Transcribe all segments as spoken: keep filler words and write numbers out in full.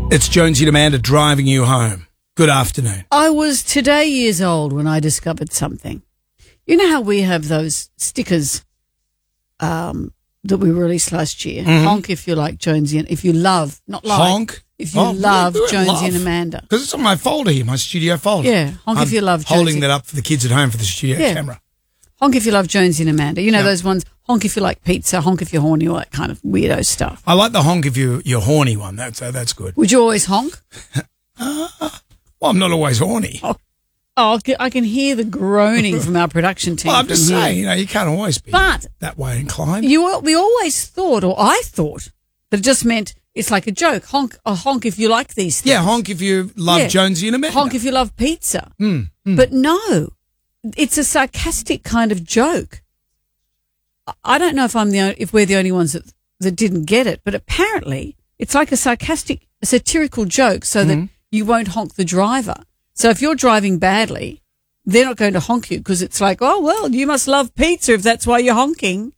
It's Jonesy and Amanda driving you home. Good afternoon. I was today years old when I discovered something. You know how we have those stickers um, that we released last year? Mm-hmm. Honk if you like Jonesy and if you love, not like. Honk? If you Oh, love we- we Jonesy love. and Amanda. Because it's on my folder here, my studio folder. Yeah, honk I'm if you love holding Jonesy. that up for the kids at home for the studio Yeah. camera. Honk if you love Jonesy and Amanda. You know Yeah. those ones, honk if you like pizza, honk if you're horny, all that kind of weirdo stuff. I like the honk if you, you're horny one. That's uh, that's good. Would you always honk? Well, I'm not always horny. Oh, I can- I can hear the groaning from our production team. Well, I'm just from here. saying, you know, you can't always be But that way inclined. You, we always thought, or I thought, that it just meant it's like a joke. Honk, a honk if you like these things. Yeah, honk if you love Yeah. Jonesy and Amanda. Honk if you love pizza. Mm, mm. But no, it's a sarcastic kind of joke. I- I don't know if I'm the o- if we're the only ones that that didn't get it, but apparently it's like a sarcastic, a satirical joke, so Mm-hmm. that you won't honk the driver. So if you're driving badly, they're not going to honk you because it's like, oh well, you must love pizza if that's why you're honking.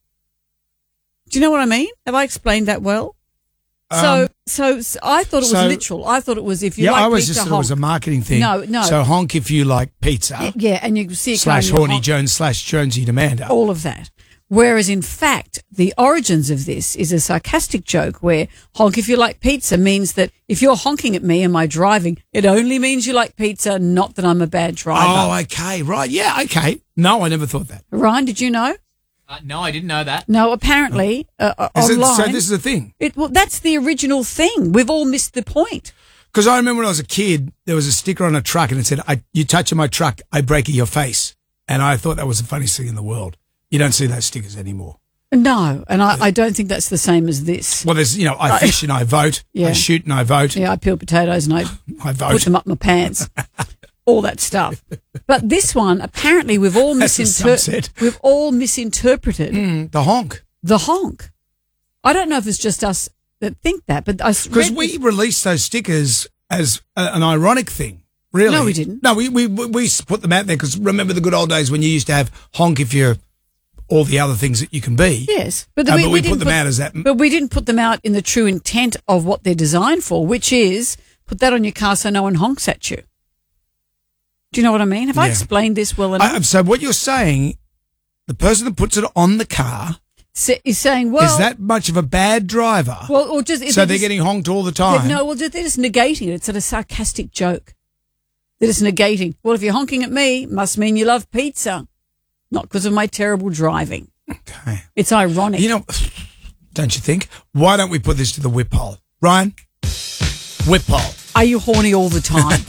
Do you know what I mean? Have I explained that well? So, Um, so, so I thought it was so- literal. I thought it was if you yeah, like I was pizza, just thought it honk. was a marketing thing. No, no. So honk if you like pizza. Yeah, and you see it slash going, horny honk- Jones slash Jonesy and Amanda. all of that. Whereas in fact, the origins of this is a sarcastic joke where honk if you like pizza means that if you're honking at me and my driving, it only means you like pizza, not that I'm a bad driver. Oh, okay, right. Yeah, okay. No, I never thought that. Ryan, did you know? Uh, no, I didn't know that. No, apparently uh, uh, Is it- online. so this is the thing. it, well, that's the original thing. We've all missed the point. Because I remember when I was a kid, there was a sticker on a truck and it said, I, you touch my truck, I break your face. And I thought that was the funniest thing in the world. You don't see those stickers anymore. No, and I, I don't think that's the same as this. Well, there's, you know, I fish and I vote. Yeah. I shoot and I vote. Yeah, I peel potatoes and I I put vote. them up my pants, all that stuff. But this one, apparently, we've all That's a misinterpreted. subset. We've all misinterpreted Mm, the honk. the honk. I don't know if it's just us that think that, but I Because read we this- released those stickers as a, an ironic thing. Really? No, we didn't. No, we, we, we we put them out there because remember the good old days when you used to have honk if you're all the other things that you can be. yes, but, Uh, we, but we, didn't put them out as that. But we didn't put them out in the true intent of what they're designed for, which is put that on your car so no one honks at you. Do you know what I mean? Have I Yeah. explained this well enough? I, so what you're saying, the person that puts it on the car Sa- is saying, well, is that much of a bad driver? well, or just so they're just- getting honked all the time. No, well, they're just negating it. It's a sarcastic joke. They're just negating. Well, if you're honking at me, must mean you love pizza, not because of my terrible driving. Okay. It's ironic. You know, don't you think? Why don't we put this to the whip poll? Ryan? Whip poll. Are you horny all the time?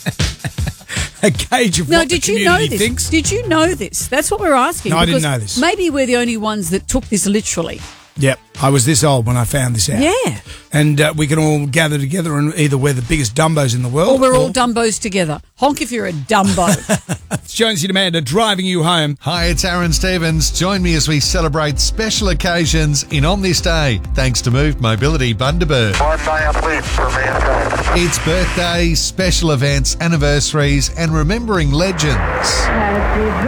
A gauge of No, what did the you know community this? thinks. Did you know this? That's what we're asking. No, I didn't because know this. Maybe we're the only ones that took this literally. Yep. I was this old when I found this out. Yeah. And uh, we can all gather together and either we're the biggest Dumbos in the world. Or we're all Dumbos together. Honk if you're a Dumbo. It's Jonesy and Amanda driving you home. Hi, it's Aaron Stevens. Join me as we celebrate special occasions in On This Day, thanks to Moved Mobility Bundaberg. One giant leap for mankind. It's birthdays, special events, anniversaries, and remembering legends. Happy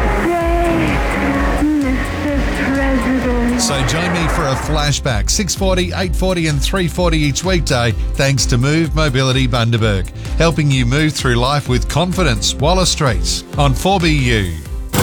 birthday, Mister President. So join me for a flashback, six forty, eight forty and three forty each weekday, thanks to Moved Mobility Bundaberg, helping you move through life with confidence. Wallace Street on four B U.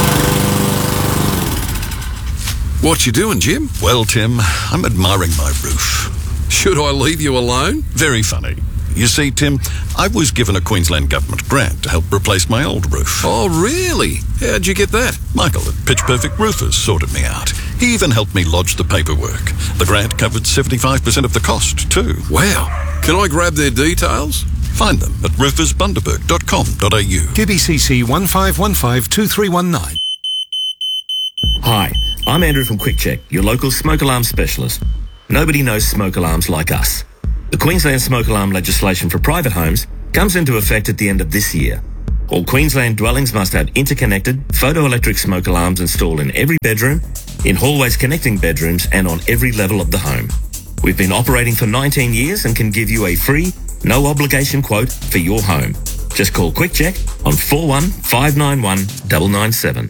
What you doing, Jim? Well, Tim, I'm admiring my roof. Should I leave you alone? Very funny. You see, Tim, I was given a Queensland Government grant to help replace my old roof. Oh, really? How'd you get that? Michael at Pitch Perfect Roofers sorted me out. He even helped me lodge the paperwork. The grant covered seventy-five percent of the cost, too. Wow. Can I grab their details? Find them at roofers bundaberg dot com dot a u. Q B C C one five one five two three one nine. Hi, I'm Andrew from QuickCheck, your local smoke alarm specialist. Nobody knows smoke alarms like us. The Queensland smoke alarm legislation for private homes comes into effect at the end of this year. All Queensland dwellings must have interconnected photoelectric smoke alarms installed in every bedroom, in hallways connecting bedrooms, and on every level of the home. We've been operating for nineteen years and can give you a free, no obligation quote for your home. Just call QuickCheck on four one five nine one nine nine seven.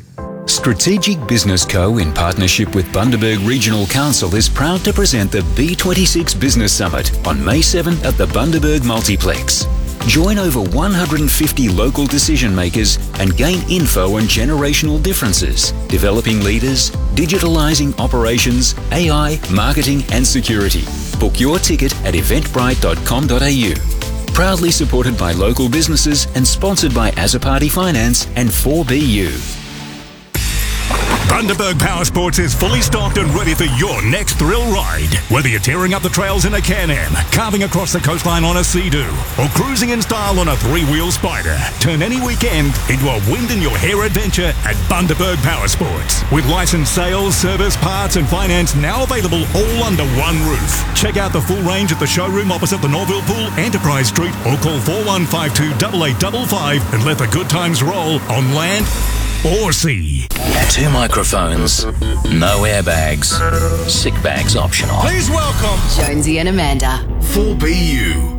Strategic Business Co, in partnership with Bundaberg Regional Council, is proud to present the B twenty-six Business Summit on May seventh at the Bundaberg Multiplex. Join over one hundred fifty local decision makers and gain info on generational differences, developing leaders, digitalising operations, A I, marketing and security. Book your ticket at eventbrite dot com dot a u. Proudly supported by local businesses and sponsored by Azzopardi Finance and four B U. Bundaberg Power Sports is fully stocked and ready for your next thrill ride. Whether you're tearing up the trails in a Can-Am, carving across the coastline on a Sea-Doo, or cruising in style on a three-wheel Spider, turn any weekend into a wind-in-your-hair adventure at Bundaberg Power Sports. With licensed sales, service, parts and finance now available all under one roof. Check out the full range at the showroom opposite the Norville Pool, Enterprise Street, or call four one five two, eight eight five five and let the good times roll on land or sea. Two microphones, no airbags, sick bags optional. Please welcome Jonesy and Amanda. four B U.